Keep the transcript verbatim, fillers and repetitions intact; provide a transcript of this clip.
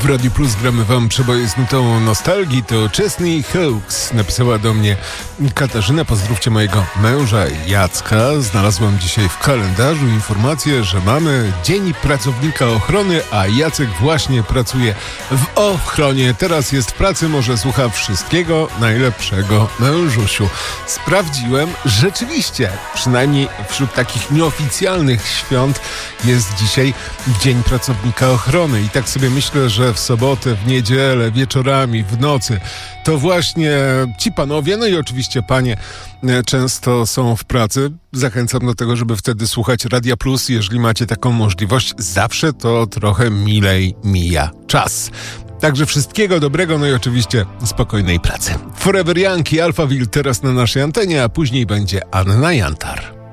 W Radiu Plus gramy wam przeboje z nutą nostalgii. To Chesney Hawkes. Napisała do mnie Katarzyna. Pozdrówcie mojego męża Jacka. Znalazłam dzisiaj w kalendarzu informację, że mamy Dzień Pracownika Ochrony, a Jacek właśnie pracuje w ochronie. Teraz jest w pracy, może słucha. Wszystkiego najlepszego, mężusiu. Sprawdziłem, rzeczywiście, przynajmniej wśród takich nieoficjalnych świąt jest dzisiaj Dzień Pracownika Ochrony. I tak sobie myślę, że w sobotę, w niedzielę, wieczorami, w nocy to właśnie ci panowie, no i oczywiście panie często są w pracy. Zachęcam do tego, żeby wtedy słuchać Radia Plus. Jeżeli macie taką możliwość, zawsze to trochę milej mija czas. Także wszystkiego dobrego, no i oczywiście spokojnej pracy. Forever Young i Alphaville teraz na naszej antenie, a później będzie Anna Jantar.